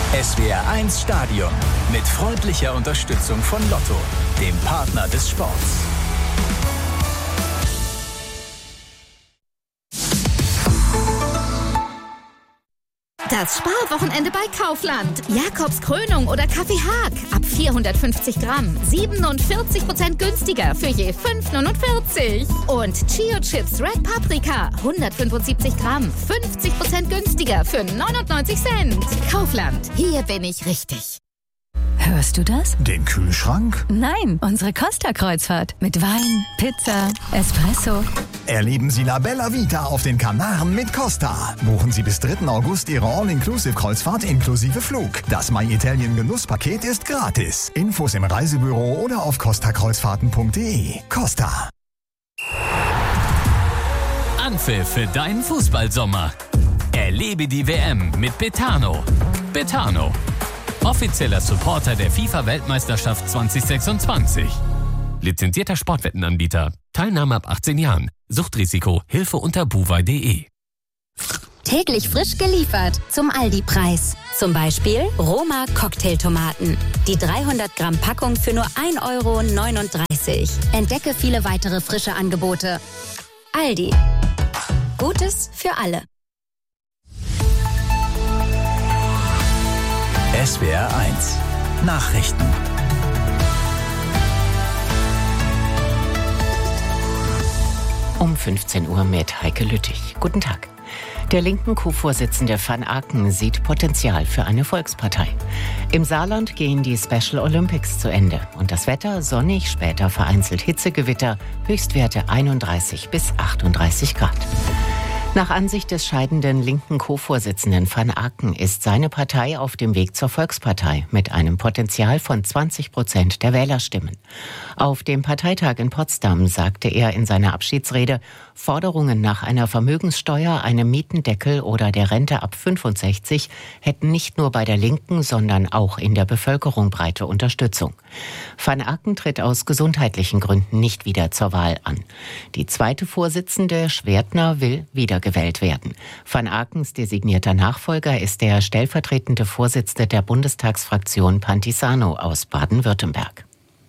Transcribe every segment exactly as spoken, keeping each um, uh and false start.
S W R eins Stadion mit freundlicher Unterstützung von Lotto, dem Partner des Sports. Das Sparwochenende bei Kaufland. Jakobs Krönung oder Kaffee Haag. Ab vierhundertfünfzig Gramm. siebenundvierzig Prozent günstiger für je fünf neunundvierzig. Und Chio Chips Red Paprika. hundertfünfundsiebzig Gramm. fünfzig Prozent günstiger für neunundneunzig Cent. Kaufland. Hier bin ich richtig. Hörst du das? Den Kühlschrank? Nein, unsere Costa-Kreuzfahrt. Mit Wein, Pizza, Espresso. Erleben Sie La Bella Vita auf den Kanaren mit Costa. Buchen Sie bis dritten August Ihre All-Inclusive-Kreuzfahrt inklusive Flug. Das My Italien Genusspaket ist gratis. Infos im Reisebüro oder auf costa kreuzfahrten punkt de. Costa. Anpfiff für deinen Fußballsommer. Erlebe die W M mit Betano. Betano. Offizieller Supporter der FIFA-Weltmeisterschaft zwanzig sechsundzwanzig. Lizenzierter Sportwettenanbieter. Teilnahme ab achtzehn Jahren. Suchtrisiko. Hilfe unter buwei punkt de. Täglich frisch geliefert zum Aldi-Preis. Zum Beispiel Roma Cocktailtomaten. Die dreihundert Gramm Packung für nur ein Euro neununddreißig. Entdecke viele weitere frische Angebote. Aldi. Gutes für alle. S W R eins Nachrichten. Um fünfzehn Uhr mit Heike Lüttich. Guten Tag. Der linken Co-Vorsitzende Van Aken sieht Potenzial für eine Volkspartei. Im Saarland gehen die Special Olympics zu Ende. Und das Wetter sonnig, später vereinzelt Hitzegewitter, Höchstwerte einunddreißig bis achtunddreißig Grad. Nach Ansicht des scheidenden linken Co-Vorsitzenden Van Aken ist seine Partei auf dem Weg zur Volkspartei mit einem Potenzial von zwanzig Prozent der Wählerstimmen. Auf dem Parteitag in Potsdam sagte er in seiner Abschiedsrede, Forderungen nach einer Vermögenssteuer, einem Mietendeckel oder der Rente ab fünfundsechzig hätten nicht nur bei der Linken, sondern auch in der Bevölkerung breite Unterstützung. Van Aken tritt aus gesundheitlichen Gründen nicht wieder zur Wahl an. Die zweite Vorsitzende, Schwertner, will wiedergewählt werden. Van Akens designierter Nachfolger ist der stellvertretende Vorsitzende der Bundestagsfraktion Pantisano aus Baden-Württemberg.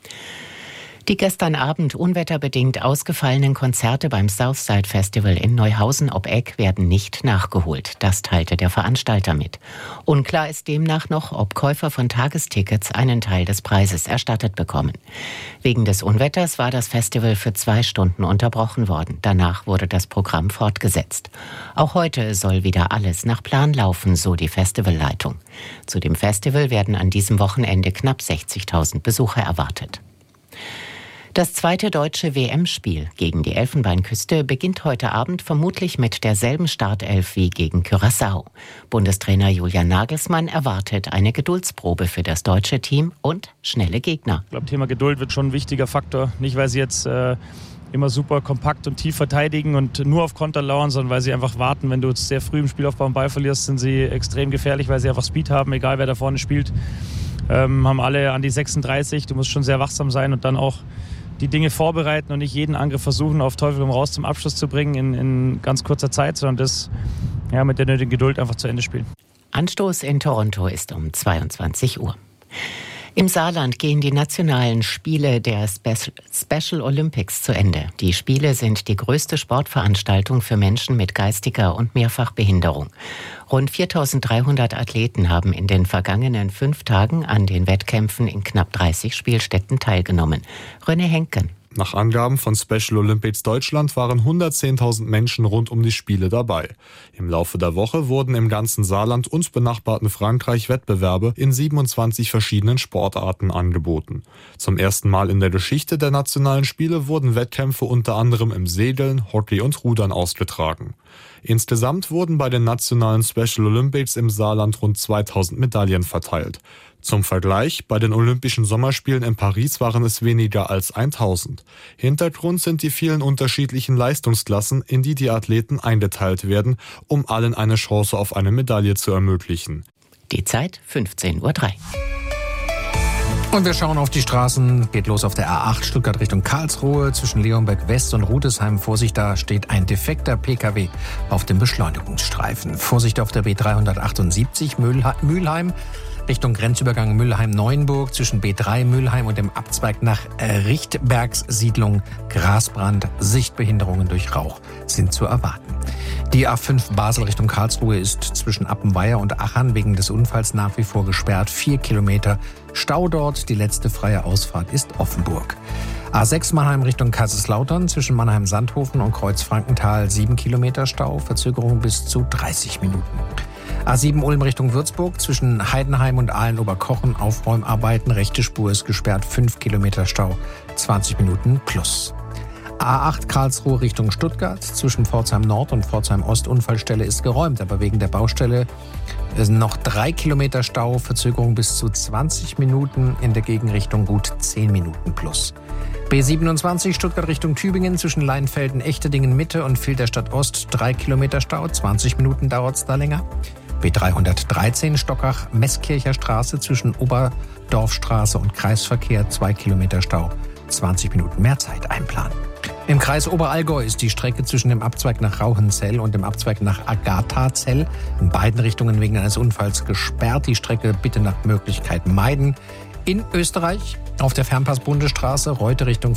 Die gestern Abend unwetterbedingt ausgefallenen Konzerte beim Southside Festival in Neuhausen ob Eck werden nicht nachgeholt. Das teilte der Veranstalter mit. Unklar ist demnach noch, ob Käufer von Tagestickets einen Teil des Preises erstattet bekommen. Wegen des Unwetters war das Festival für zwei Stunden unterbrochen worden. Danach wurde das Programm fortgesetzt. Auch heute soll wieder alles nach Plan laufen, so die Festivalleitung. Zu dem Festival werden an diesem Wochenende knapp sechzigtausend Besucher erwartet. Das zweite deutsche W M-Spiel gegen die Elfenbeinküste beginnt heute Abend vermutlich mit derselben Startelf wie gegen Curaçao. Bundestrainer Julian Nagelsmann erwartet eine Geduldsprobe für das deutsche Team und schnelle Gegner. Ich glaube, Thema Geduld wird schon ein wichtiger Faktor. Nicht, weil sie jetzt äh, immer super kompakt und tief verteidigen und nur auf Konter lauern, sondern weil sie einfach warten. Wenn du jetzt sehr früh im Spielaufbau einen Ball verlierst, sind sie extrem gefährlich, weil sie einfach Speed haben, egal wer da vorne spielt. Ähm, haben alle an die sechsunddreißig. Du musst schon sehr wachsam sein und dann auch die Dinge vorbereiten und nicht jeden Angriff versuchen, auf Teufel komm raus zum Abschluss zu bringen in, in ganz kurzer Zeit, sondern das ja, mit der nötigen Geduld einfach zu Ende spielen. Anstoß in Toronto ist um zweiundzwanzig Uhr. Im Saarland gehen die nationalen Spiele der Spe- Special Olympics zu Ende. Die Spiele sind die größte Sportveranstaltung für Menschen mit geistiger und Mehrfachbehinderung. Rund viertausenddreihundert Athleten haben in den vergangenen fünf Tagen an den Wettkämpfen in knapp dreißig Spielstätten teilgenommen. René Henken. Nach Angaben von Special Olympics Deutschland waren hundertzehntausend Menschen rund um die Spiele dabei. Im Laufe der Woche wurden im ganzen Saarland und benachbarten Frankreich Wettbewerbe in siebenundzwanzig verschiedenen Sportarten angeboten. Zum ersten Mal in der Geschichte der nationalen Spiele wurden Wettkämpfe unter anderem im Segeln, Hockey und Rudern ausgetragen. Insgesamt wurden bei den nationalen Special Olympics im Saarland rund zweitausend Medaillen verteilt. Zum Vergleich, bei den Olympischen Sommerspielen in Paris waren es weniger als tausend. Hintergrund sind die vielen unterschiedlichen Leistungsklassen, in die die Athleten eingeteilt werden, um allen eine Chance auf eine Medaille zu ermöglichen. Die Zeit fünfzehn Uhr drei. Und wir schauen auf die Straßen. Geht los auf der A acht Stuttgart Richtung Karlsruhe. Zwischen Leonberg West und Rudesheim. Vorsicht, da steht ein defekter P K W auf dem Beschleunigungsstreifen. Vorsicht auf der B dreihundertachtundsiebzig Mülheim. Richtung Grenzübergang Mülheim-Neuenburg zwischen B drei Mülheim und dem Abzweig nach Richtbergssiedlung Grasbrand. Sichtbehinderungen durch Rauch sind zu erwarten. Die A fünf Basel Richtung Karlsruhe ist zwischen Appenweier und Achern wegen des Unfalls nach wie vor gesperrt. Vier Kilometer Stau dort. Die letzte freie Ausfahrt ist Offenburg. A sechs Mannheim Richtung Kaiserslautern zwischen Mannheim-Sandhofen und Kreuz-Frankenthal. Sieben Kilometer Stau. Verzögerung bis zu dreißig Minuten. A sieben Ulm Richtung Würzburg zwischen Heidenheim und Aalen-Oberkochen. Aufräumarbeiten. Rechte Spur ist gesperrt. Fünf Kilometer Stau. zwanzig Minuten plus. A acht Karlsruhe Richtung Stuttgart zwischen Pforzheim Nord und Pforzheim Ost. Unfallstelle ist geräumt, aber wegen der Baustelle sind noch drei Kilometer Stau, Verzögerung bis zu zwanzig Minuten, in der Gegenrichtung gut zehn Minuten plus. B siebenundzwanzig Stuttgart Richtung Tübingen zwischen Leinfelden, Echterdingen Mitte und Filderstadt Ost. drei Kilometer Stau, zwanzig Minuten dauert es da länger. B dreihundertdreizehn Stockach Meßkircher Straße zwischen Oberdorfstraße und Kreisverkehr. zwei Kilometer Stau, zwanzig Minuten mehr Zeit einplanen. Im Kreis Oberallgäu ist die Strecke zwischen dem Abzweig nach Rauchenzell und dem Abzweig nach Agatha-Zell in beiden Richtungen wegen eines Unfalls gesperrt. Die Strecke bitte nach Möglichkeit meiden. In Österreich auf der Fernpass-Bundesstraße Reute Richtung